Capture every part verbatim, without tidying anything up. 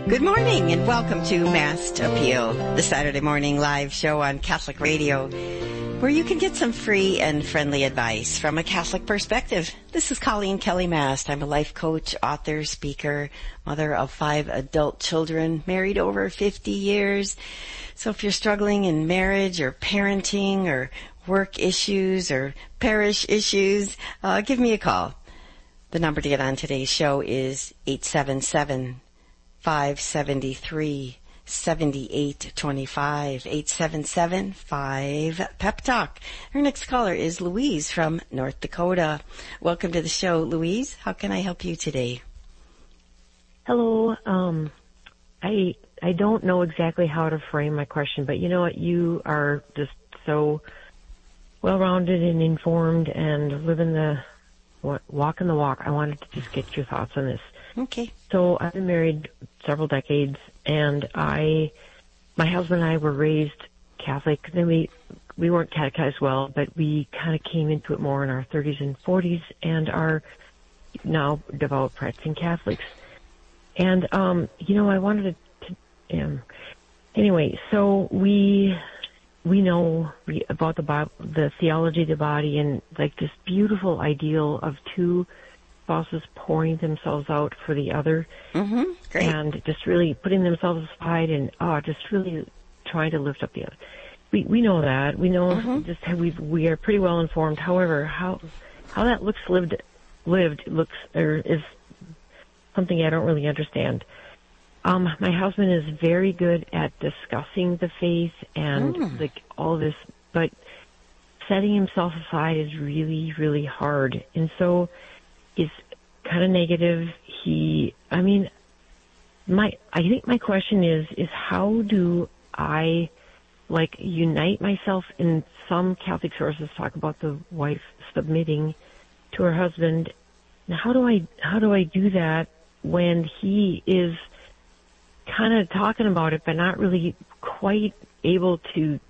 Good morning and welcome to Mass Appeal, the Saturday morning live show on Catholic Radio, where you can get some free and friendly advice from a Catholic perspective. This is Colleen Kelly Mast. I'm a life coach, author, speaker, mother of five adult children, married over fifty years. So if you're struggling in marriage or parenting or work issues or parish issues, uh, give me a call. The number to get on today's show is eight seven seven, five seven three, seven eight two five, eight seven seven, five, pep talk. Our next caller is Louise from North Dakota. Welcome to the show, Louise. How can I help you today? Hello. Um, I I don't know exactly how to frame my question, but you know what? You are just so well-rounded and informed and living the walking the walk. I wanted to just get your thoughts on this. Okay. So I've been married several decades, and I, my husband and I were raised Catholic. Then we we weren't catechized well, but we kind of came into it more in our thirties and forties, and are now devout practicing Catholics. And um, you know, I wanted to. to um, anyway, so we we know we, about the Bible, the theology of the body, and like this beautiful ideal of two spouses pouring themselves out for the other, mm-hmm. Great. And just really putting themselves aside, and oh, just really trying to lift up the other. We we know that we know mm-hmm. just we we are pretty well informed. However, how how that looks lived lived looks or is something I don't really understand. Um, my husband is very good at discussing the faith and mm. like all this, but setting himself aside is really really hard, and so. Is kind of negative. He, I mean, my, I think my question is, is how do I, like, unite myself? In some Catholic sources talk about the wife submitting to her husband. Now, how do I, how do I do that when he is kind of talking about it, but not really quite able to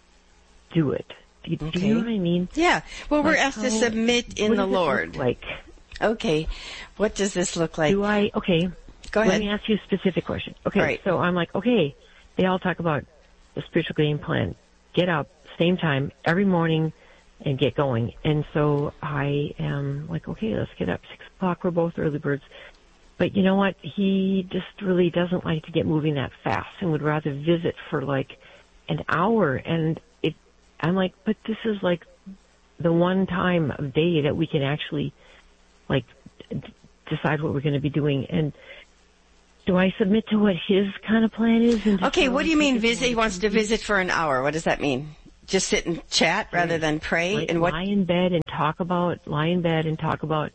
do it? Do you, okay. do you know what I mean? Yeah. Well, like we're asked how, to submit in the Lord. Like. Okay. What does this look like? Do I, okay. Go ahead. Let me ask you a specific question. Okay. All right. So I'm like, okay, they all talk about the spiritual game plan. Get up, same time, every morning, and get going. And so I am like, okay, let's get up. Six o'clock, we're both early birds. But you know what? He just really doesn't like to get moving that fast and would rather visit for like an hour. And it, I'm like, but this is like the one time of day that we can actually like d- decide what we're going to be doing. And do I submit to what his kind of plan is? And okay, what do you mean visit? He wants to visit for an hour. What does that mean? Just sit and chat rather than pray? Like and what? Lie in bed and talk about, lie in bed and talk about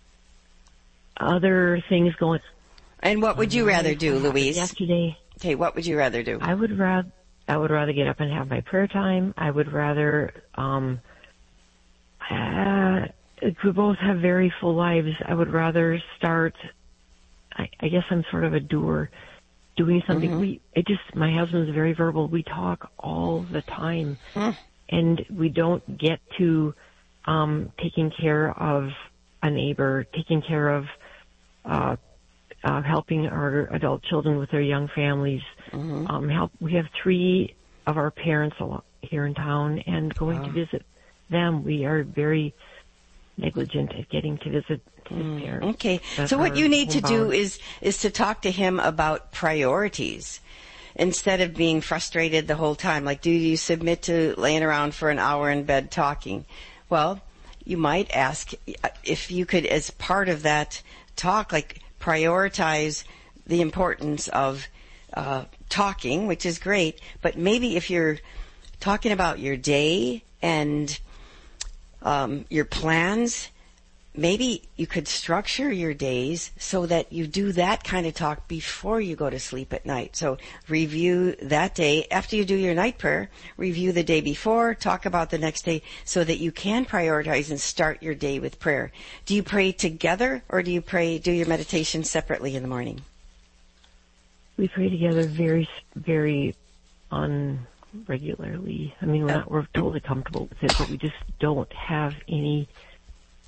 other things going. And what would you rather do, Louise? Yesterday. Okay, what would you rather do? I would rather, I would rather get up and have my prayer time. I would rather, um, uh, we both have very full lives. I would rather start, I, I guess I'm sort of a doer, doing something. Mm-hmm. We, it just, my husband's very verbal. We talk all the time. Mm. And we don't get to um, taking care of a neighbor, taking care of uh, uh, helping our adult children with their young families. Mm-hmm. Um, help. We have three of our parents here in town, and going wow. to visit them, we are very negligent at getting to visit his mm, parents. Okay. So what you need to do is is to talk to him about priorities instead of being frustrated the whole time. Like, do you submit to laying around for an hour in bed talking? Well, you might ask if you could, as part of that talk, like prioritize the importance of uh, talking, which is great, but maybe if you're talking about your day and Um, your plans, maybe you could structure your days so that you do that kind of talk before you go to sleep at night. So review that day. After you do your night prayer, review the day before, talk about the next day so that you can prioritize and start your day with prayer. Do you pray together or do you pray, do your meditation separately in the morning? We pray together very, very on. regularly. I mean, we're, not, we're totally comfortable with it, but we just don't have any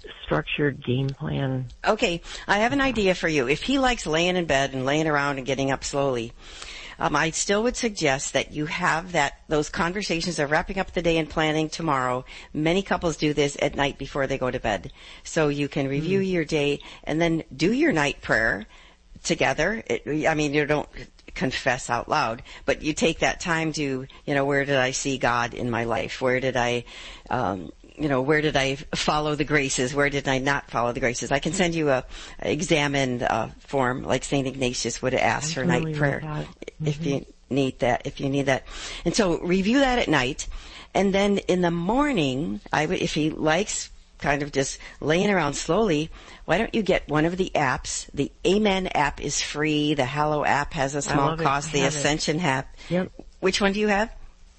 structured game plan. Okay, I have an idea for you. If he likes laying in bed and laying around and getting up slowly, um, I still would suggest that you have that those conversations of wrapping up the day and planning tomorrow. Many couples do this at night before they go to bed. So you can review mm. your day and then do your night prayer together. It, I mean, you don't confess out loud, but you take that time to, you know, where did I see God in my life? Where did I, um, you know, where did I follow the graces? Where did I not follow the graces? I can send you a, a examined uh, form like Saint Ignatius would have asked for night prayer mm-hmm. if you need that. If you need that, and so review that at night, and then in the morning, I would, if he likes kind of just laying around slowly, why don't you get one of the apps? The Amen app is free. The Hallow app has a small cost. The Ascension it. app. Yep. Which one do you have?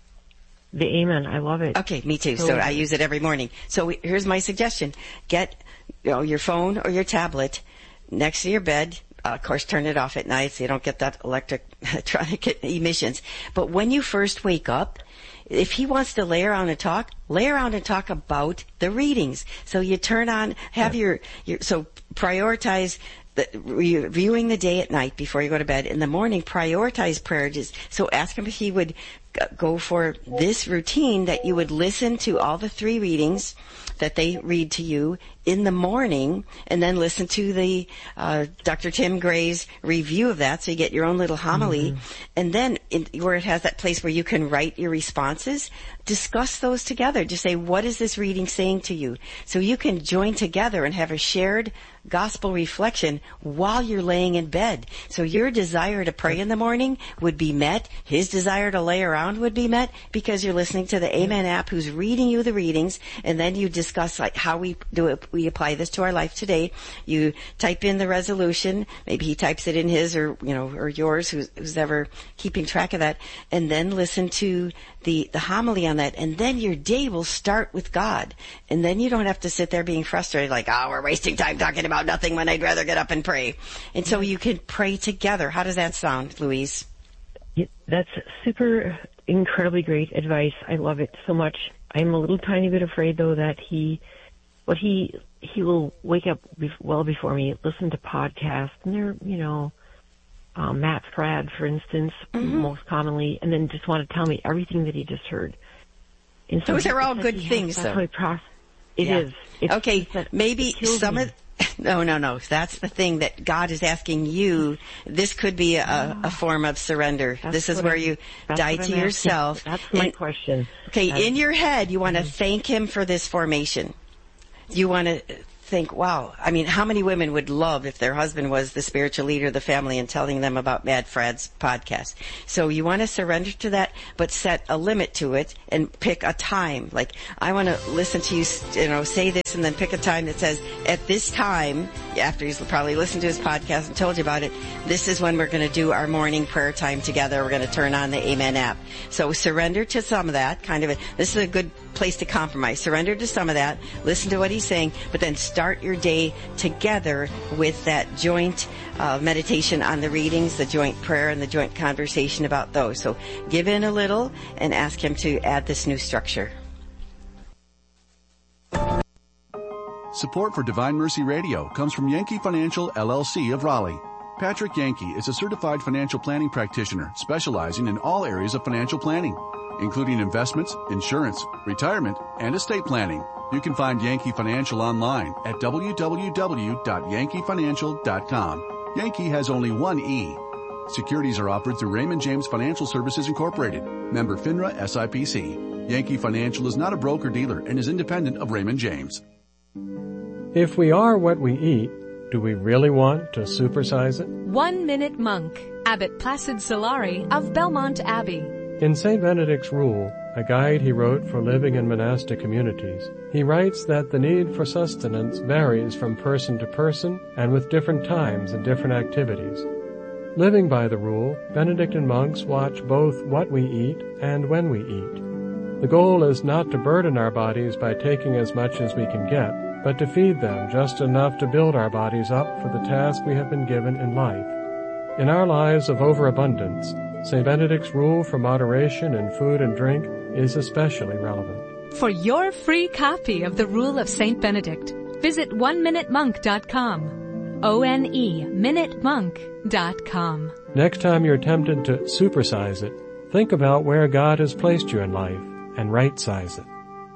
The Amen. I love it. Okay, me too. So, so I use it every morning. So here's my suggestion. Get, you know, your phone or your tablet next to your bed. Uh, of course, turn it off at night so you don't get that electric, electronic emissions. But when you first wake up, if he wants to lay around and talk, lay around and talk about the readings. So you turn on, have your, your so prioritize the, reviewing the day at night before you go to bed. In the morning, prioritize prayer. Just, so ask him if he would go for this routine that you would listen to all the three readings that they read to you in the morning, and then listen to the uh Doctor Tim Gray's review of that, so you get your own little homily. Mm-hmm. And then in, where it has that place where you can write your responses, discuss those together. Just say, what is this reading saying to you? So you can join together and have a shared gospel reflection while you're laying in bed. So your desire to pray in the morning would be met. His desire to lay around would be met because you're listening to the Amen app who's reading you the readings, and then you discuss like how we do it. We apply this to our life today. You type in the resolution. Maybe he types it in his or, you know, or yours, who's, who's ever keeping track of that, and then listen to the, the homily on that. And then your day will start with God. And then you don't have to sit there being frustrated like, oh, we're wasting time talking about nothing when I'd rather get up and pray. And so you can pray together. How does that sound, Louise? Yeah, that's super incredibly great advice. I love it so much. I'm a little tiny bit afraid though that he, what he, he will wake up be- well before me, listen to podcasts, and they're, you know, um, Matt Fradd, for instance, mm-hmm. most commonly, and then just want to tell me everything that he just heard. And so those are all good things, has, though. Pro- it yeah. is. It's, okay, it's maybe some me. of... No, no, no. That's the thing that God is asking you. This could be a, a form of surrender. That's this is where I'm, you die to yourself. That's my and, question. Okay, that's, in your head, you want to mm-hmm. thank Him for this formation. You want to think, wow, I mean, how many women would love if their husband was the spiritual leader of the family and telling them about Mad Frad's podcast? So you want to surrender to that, but set a limit to it and pick a time. Like, I want to listen to you, you know, say this, and then pick a time that says, at this time, after he's probably listened to his podcast and told you about it, this is when we're going to do our morning prayer time together. We're going to turn on the Amen app. So surrender to some of that, kind of a, this is a good place to compromise. Surrender to some of that, listen to what he's saying, but then start your day together with that joint uh, meditation on the readings, the joint prayer, and the joint conversation about those. So give in a little and ask him to add this new structure. Support for Divine Mercy Radio comes from Yankee Financial, L L C of Raleigh. Patrick Yankee is a certified financial planning practitioner specializing in all areas of financial planning, including investments, insurance, retirement, and estate planning. You can find Yankee Financial online at w w w dot yankee financial dot com. Yankee has only one E. Securities are offered through Raymond James Financial Services Incorporated, member FINRA S I P C. Yankee Financial is not a broker-dealer and is independent of Raymond James. If we are what we eat, do we really want to supersize it? One Minute Monk, Abbot Placid Solari of Belmont Abbey. In Saint Benedict's Rule, a guide he wrote for living in monastic communities, he writes that the need for sustenance varies from person to person and with different times and different activities. Living by the rule, Benedictine monks watch both what we eat and when we eat. The goal is not to burden our bodies by taking as much as we can get, but to feed them just enough to build our bodies up for the task we have been given in life. In our lives of overabundance, Saint Benedict's rule for moderation in food and drink is especially relevant. For your free copy of the Rule of Saint Benedict, Visit one minute monk dot com. O N E, minute monk dot com. Next time you're tempted to supersize it, think about where God has placed you in life and right-size it.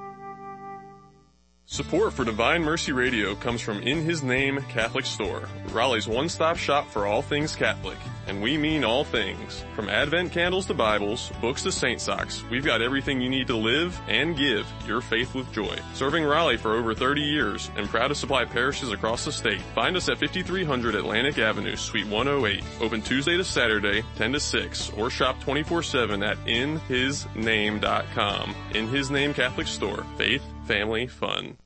Support for Divine Mercy Radio comes from In His Name Catholic Store, Raleigh's one-stop shop for all things Catholic. And we mean all things. From Advent candles to Bibles, books to saint socks, we've got everything you need to live and give your faith with joy. Serving Raleigh for over thirty years and proud to supply parishes across the state. Find us at fifty-three hundred Atlantic Avenue, Suite one oh eight. Open Tuesday to Saturday, ten to six, or shop twenty-four seven at in his name dot com. In His Name Catholic Store. Faith, family, fun.